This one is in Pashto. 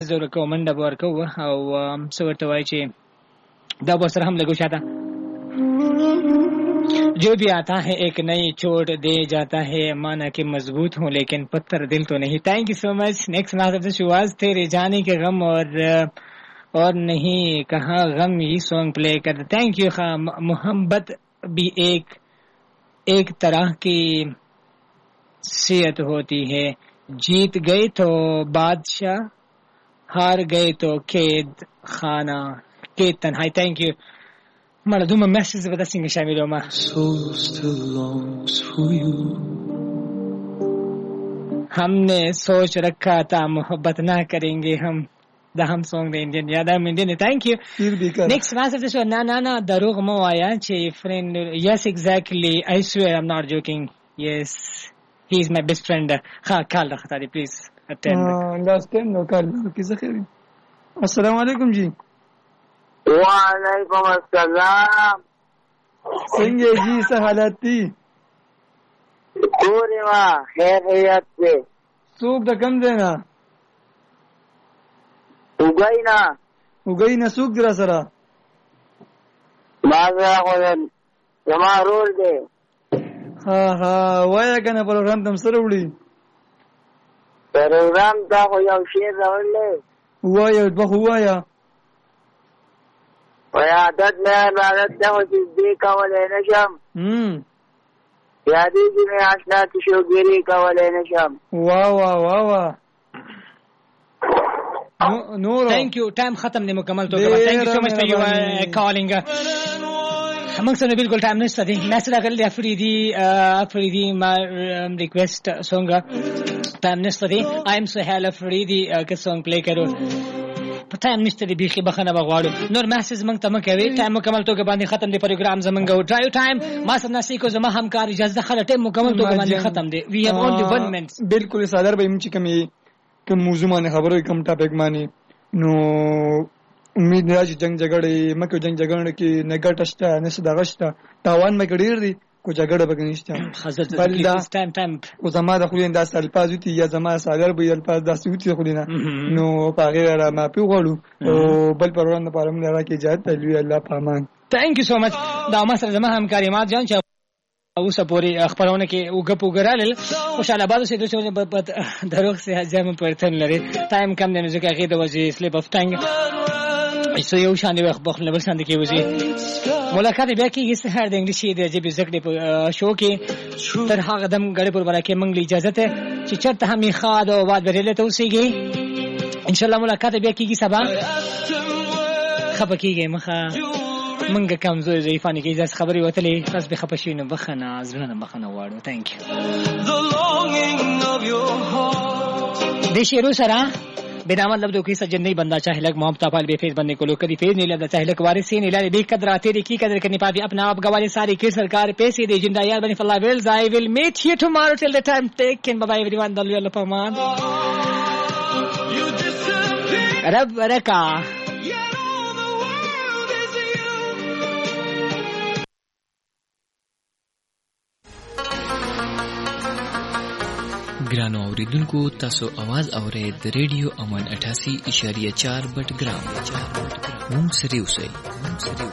زور کو منډه ورکو او څورته وای چې دا به سره هم لګو شاته जो भी आता है एक नई चोट दे जाता है माना कि मजबूत हूँ लेकिन पत्थर दिल तो नहीं। Thank you so much. Next नाज़ शुआज तेरे जाने के गम और नहीं कहाँ गम ये सॉन्ग प्ले कर। Thank you. मोहब्बत भी एक तरह की सियत होती है, जीत गए तो बादशाह, हार गए तो कैद खाना के तन्हाई। Thank you. हमारा दूसरा मैसेज बता सिंह शामिल हो। हमने सोच रखा था मोहब्बत ना करेंगे हम हम सॉन्ग द इंडियन याद है Indian. Thank you. Next message this ना दरोग मो आया चे friend. Yes exactly I swear I am not joking. Yes he is my best friend. हां कॉल रखता दी please attend. Last time no call किसे खैर। अस्सलाम वालेकुम जी। वालेकुम अस्सलाम। संगे जी से हालात थी पूरी मां खैरियत से। सूख द कम देना उगई ना सूख जरा सरा बाजा को जमा रोल दे। हाँ वाया कना प्रोग्राम तुम सर उड़ी प्रोग्राम का हो या शेर रोल ले हुआ या बहुआ या आदत में आदत क्या होती देखा वाले नशम यादी जी में आशना किशोगिरी का वाले नशम। वाह वाह वाह वाह नूर। Thank you. टाइम खत्म नहीं मुकम्मल तो thank you so much for your calling. हमंग से बिल्कुल टाइम नहीं सदी मैसेज कर लिया अफरीदी रिक्वेस्ट सॉन्ग टाइम नहीं सदी। आई एम सुहेल अफरीदी के सॉन्ग प्ले करो टाइम नشته دی بخنه بغواړو نور میسج مونږ ته مکوي ټایم مکمل توګه باندې ختم دی پروګرام زمونږ او ډرایو ټایم ما سره نسی کو زما همکار اجازه خله ټایم مکمل توګه باندې ختم دی وی هاف اونلی 1 منټ بالکل صادر به چې کوم موضوع باندې خبرو کوم ټاپک باندې نو امید راځي جنگ جګړه مکه جنگ جګړه کې نګټشته نس دغشته تاوان مکه ډیر دی کو جګړه بګنيشته بل ټایم او زما د خلین داس الفاظ وتی یا زما صادر به الفاظ داس وتی خلینا نو پاغه ما پیغړو او بل پرون په اړه نه راکې جات تلوي الله پامان. Thank you so much. دا ما سره زما همکاري مات جان چې اوسه پوری خبرونه کې وګپوګرال خوشاله بادو سي دوی دروغ سي حجم پرتن لري ټایم کم نه ځکه کې د وجه سلیپ اف ټنګ ایسو یو شان دی وخت بل سند کې وځي ملاقات بیا کېږي سهار د انګلیسي د جبې زکړې په شو کې تر هغه دم غړې پر باندې کې منګلې اجازه ته چې چرته همي خاد او بعد ورېله ته اوسېږي ان شاء الله ملاقات بیا کېږي سبا خبر کېږي مخه منګه کمزوري ضعیفانه کې اجازه خبري وتلې تاسو به خپشینو بخنه زړه بخنه واړو. ثانک یو. د شیرو سره बिना मतलब तो कोई सज्जन नहीं बनना चाहे लग मोहब्बत पाल बेफेज बनने को लोग कभी फेज नहीं लगता चाहे लग वारिस से नहीं लाले बेकदर तेरी की कदर करनी पाती अपना आप गवाले सारी की सरकार पैसे दे जिंदा यार बनी फल्ला Wills I will meet you tomorrow till the time take in by everyone the love पमान रब रका ګرانو اوریدونکو تاسو आवाज اورئ د ریډیو امن 88.4 بټ ګرام مون سره اوسئ